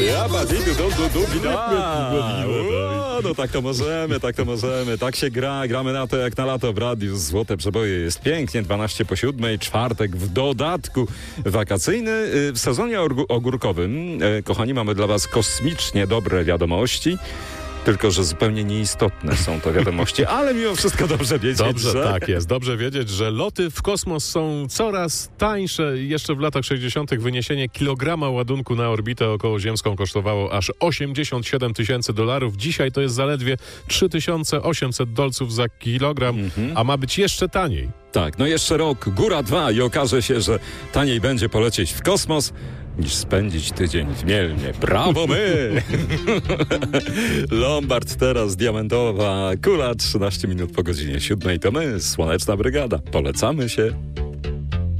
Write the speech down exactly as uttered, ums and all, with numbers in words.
Ja, badidu, du, du, du, bida. O, no tak to możemy, tak to możemy. Tak się gra, gramy na to jak na lato w radiu. Złote przeboje, jest pięknie, dwanaście po siódmej, czwartek w dodatku wakacyjny. W sezonie ogór- ogórkowym, kochani, mamy dla was kosmicznie dobre wiadomości. Tylko że zupełnie nieistotne są to wiadomości, ale mimo wszystko dobrze wiedzieć, Dobrze, że... tak jest. Dobrze wiedzieć, że loty w kosmos są coraz tańsze. Jeszcze w latach sześćdziesiątych wyniesienie kilograma ładunku na orbitę okołoziemską kosztowało aż osiemdziesiąt siedem tysięcy dolarów. Dzisiaj to jest zaledwie trzy tysiące osiemset dolców za kilogram, mhm. a ma być jeszcze taniej. Tak, no jeszcze rok, góra dwa i okaże się, że taniej będzie polecieć w kosmos niż spędzić tydzień w Mielnie. Brawo my! Lombard teraz, diamentowa kula, trzynaście minut po godzinie siódmej. To my, Słoneczna Brygada. Polecamy się.